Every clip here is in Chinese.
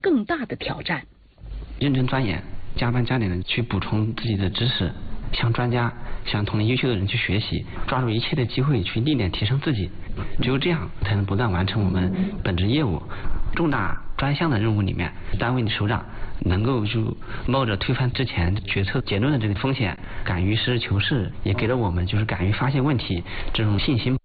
更大的挑战。 认真钻研，加班加点的去补充自己的知识，向专家、向同龄优秀的人去学习，抓住一切的机会去历练提升自己。只有这样，才能不断完成我们本职业务。重大专项的任务里面，单位的首长能够就冒着推翻之前决策结论的这个风险，敢于实事求是，也给了我们就是敢于发现问题这种信心。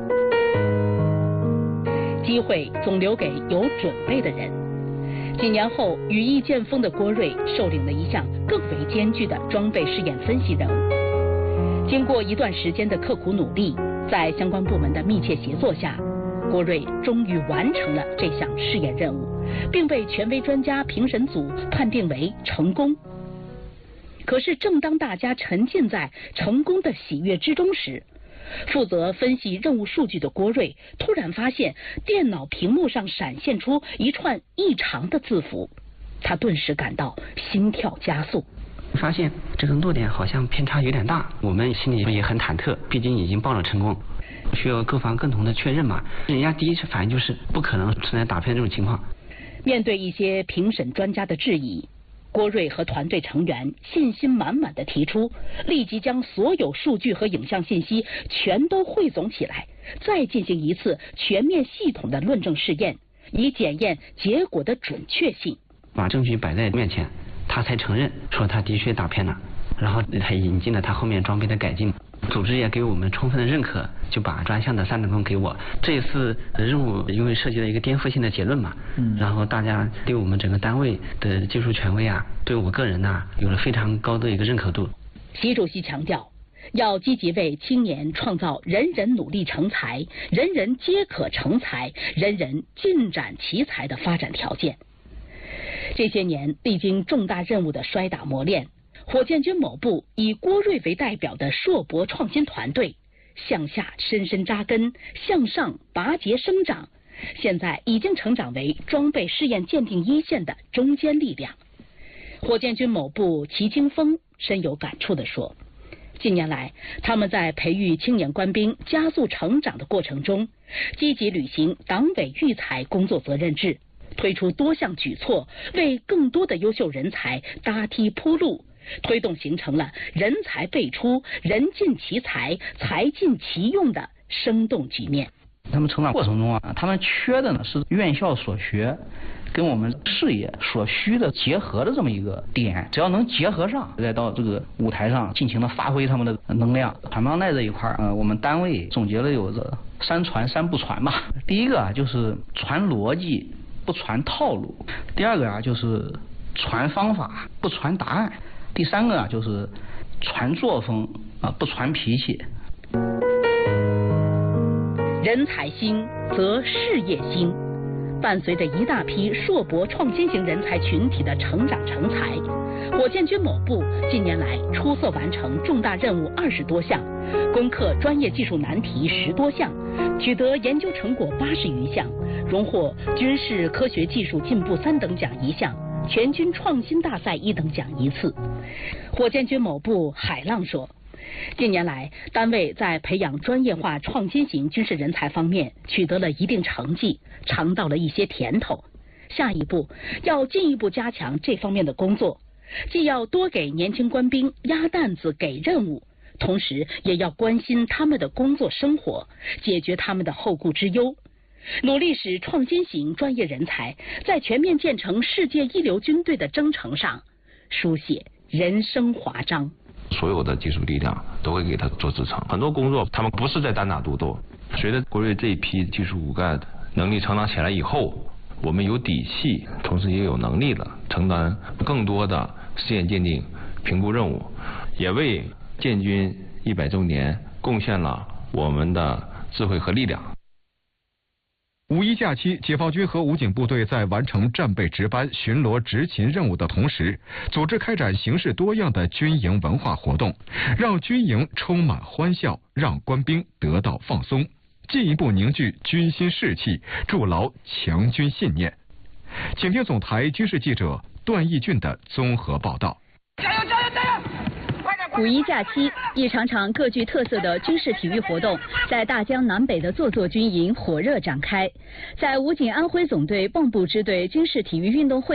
机会总留给有准备的人。几年后，羽翼渐丰的郭瑞受领了一项更为艰巨的装备试验分析任务。经过一段时间的刻苦努力，在相关部门的密切协作下，郭瑞终于完成了这项试验任务，并被权威专家评审组判定为成功。可是，正当大家沉浸在成功的喜悦之中时，负责分析任务数据的郭瑞突然发现电脑屏幕上闪现出一串异常的字符，他顿时感到心跳加速。 发现这个落点好像偏差有点大，我们心里也很忐忑，毕竟已经报了成功，需要各方共同的确认嘛。人家第一次反应就是不可能存在打偏这种情况。 面对一些评审专家的质疑，郭瑞和团队成员信心满满地提出，立即将所有数据和影像信息全都汇总起来，再进行一次全面系统的论证试验，以检验结果的准确性。 把证据摆在面前，他才承认说他的确打偏了，然后他引进了他后面装备的改进。组织也给我们充分的认可，就把专项的3等功给我。这一次任务因为涉及了一个颠覆性的结论嘛，然后大家对我们整个单位的技术权威啊，对我个人呐，有了非常高的一个认可度。 习主席强调，要积极为青年创造人人努力成才、人人皆可成才、人人尽展奇才的发展条件。这些年历经重大任务的摔打磨练，火箭军某部以郭瑞为代表的硕博创新团队向下深深扎根，向上拔节生长，现在已经成长为装备试验鉴定一线的中坚力量。火箭军某部齐清峰深有感触地说，近年来他们在培育青年官兵加速成长的过程中，积极履行党委育才工作责任制，推出多项举措，为更多的优秀人才搭梯铺路，推动形成了人才辈出、人尽其才、才尽其用的生动局面。 他们成长过程中啊，他们缺的呢是院校所学跟我们事业所需的结合的这么一个点，只要能结合上，再到这个舞台上尽情的发挥他们的能量。传帮带这一块我们单位总结了有这3传3不传吧。第一个啊就是传逻辑不传套路，第二个啊就是传方法不传答案，第三个啊就是传作风不传脾气。 人才兴则事业兴，伴随着一大批硕博创新型人才群体的成长成才，火箭军某部近年来出色完成重大任务20多项，攻克专业技术难题10多项，取得研究成果80余项，荣获军事科学技术进步3等奖1项，全军创新大赛1等奖1次。火箭军某部海浪说，近年来单位在培养专业化创新型军事人才方面取得了一定成绩，尝到了一些甜头。下一步要进一步加强这方面的工作，既要多给年轻官兵压担子给任务，同时也要关心他们的工作生活，解决他们的后顾之忧，努力使创新型专业人才在全面建成世界一流军队的征程上书写人生华章。 所有的技术力量都会给他做支撑，很多工作他们不是在单打独斗。随着国瑞这一批技术骨干能力成长起来以后，我们有底气，同时也有能力了承担更多的试验鉴定评估任务，也为建军100周年贡献了我们的智慧和力量。 五一假期，解放军和武警部队在完成战备值班、巡逻执勤任务的同时，组织开展形式多样的军营文化活动，让军营充满欢笑，让官兵得到放松，进一步凝聚军心士气，筑牢强军信念。请听总台军事记者段义俊的综合报道。 加油加油加油！快点！ 五一假期，一场场各具特色的军事体育活动在大江南北的座座军营火热展开。在武警安徽总队蚌埠支队军事体育运动会